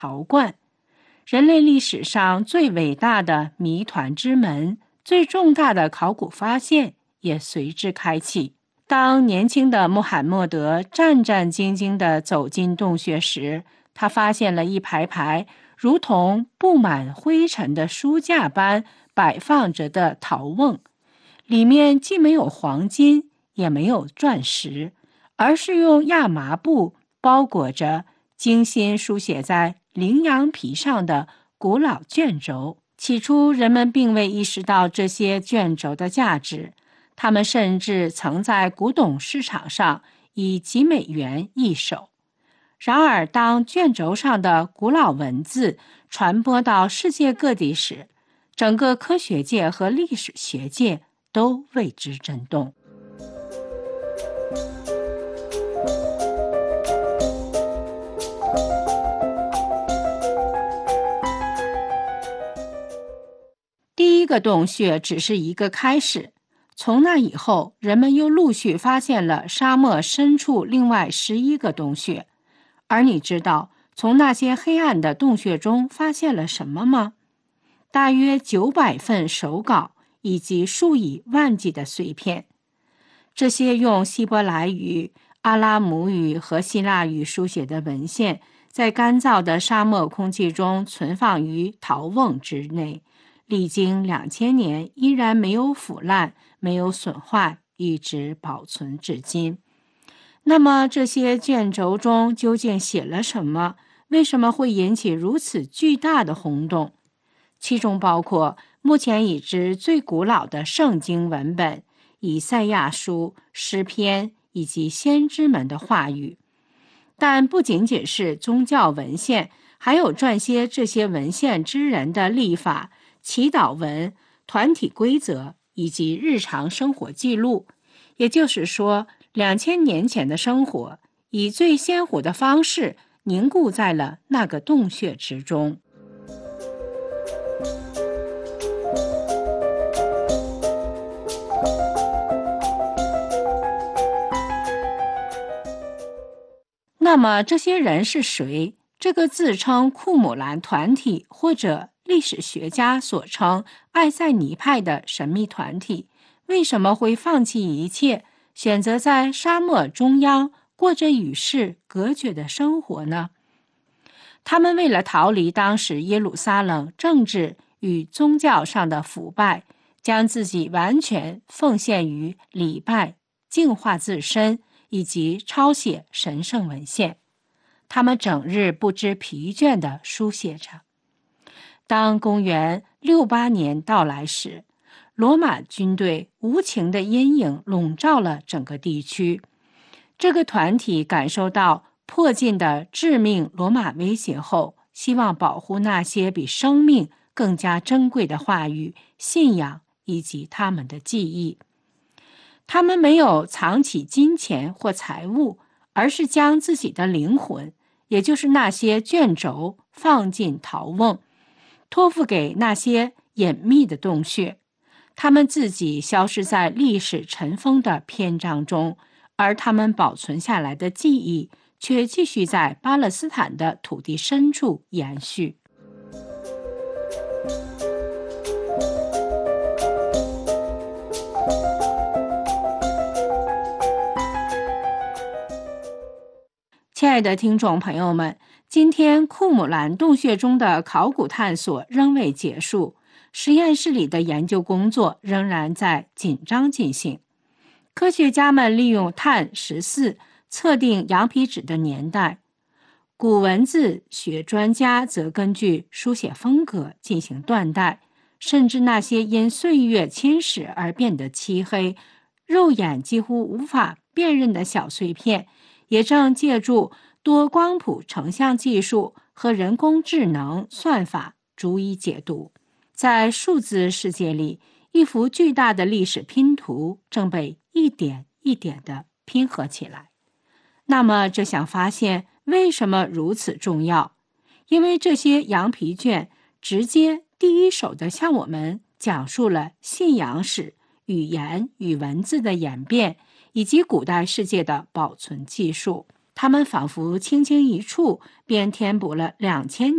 陶罐，人类历史上最伟大的谜团之门、最重大的考古发现也随之开启。当年轻的穆罕默德战战兢兢地走进洞穴时，他发现了一排排如同布满灰尘的书架般摆放着的陶瓮，里面既没有黄金，也没有钻石，而是用亚麻布包裹着精心书写在羚羊皮上的古老卷轴。起初人们并未意识到这些卷轴的价值，他们甚至曾在古董市场上以几美元一手。然而当卷轴上的古老文字传播到世界各地时，整个科学界和历史学界都为之震动。第一个洞穴只是一个开始，从那以后，人们又陆续发现了沙漠深处另外11个洞穴。而你知道从那些黑暗的洞穴中发现了什么吗？大约900份手稿以及数以万计的碎片。这些用希伯来语、阿拉姆语和希腊语书写的文献，在干燥的沙漠空气中存放于陶瓮之内，历经2000年依然没有腐烂，没有损坏，一直保存至今。那么这些卷轴中究竟写了什么？为什么会引起如此巨大的轰动？其中包括目前已知最古老的圣经文本、以赛亚书、诗篇以及先知们的话语。但不仅仅是宗教文献，还有撰写这些文献之人的历法、祈祷文、团体规则以及日常生活记录。也就是说，2000年前的生活以最鲜活的方式凝固在了那个洞穴之中。那么这些人是谁？这个自称库姆兰团体或者历史学家所称爱塞尼派的神秘团体，为什么会放弃一切，选择在沙漠中央过着与世隔绝的生活呢？他们为了逃离当时耶路撒冷政治与宗教上的腐败，将自己完全奉献于礼拜、净化自身以及抄写神圣文献。他们整日不知疲倦地书写着。当公元68年到来时，罗马军队无情的阴影笼罩了整个地区。这个团体感受到迫近的致命罗马威胁后，希望保护那些比生命更加珍贵的话语、信仰以及他们的记忆。他们没有藏起金钱或财物，而是将自己的灵魂，也就是那些卷轴，放进陶瓮，托付给那些隐秘的洞穴。他们自己消失在历史尘封的篇章中，而他们保存下来的记忆却继续在巴勒斯坦的土地深处延续。亲爱的听众朋友们，今天库姆兰洞穴中的考古探索仍未结束，实验室里的研究工作仍然在紧张进行。科学家们利用碳14测定羊皮纸的年代，古文字学专家则根据书写风格进行断代，甚至那些因岁月侵蚀而变得漆黑、肉眼几乎无法辨认的小碎片，也正借助多光谱成像技术和人工智能算法逐一解读。在数字世界里，一幅巨大的历史拼图正被一点一点地拼合起来。那么这项发现为什么如此重要？因为这些羊皮卷直接第一手地向我们讲述了信仰史、语言与文字的演变，以及古代世界的保存技术。它们仿佛轻轻一触，便填补了2000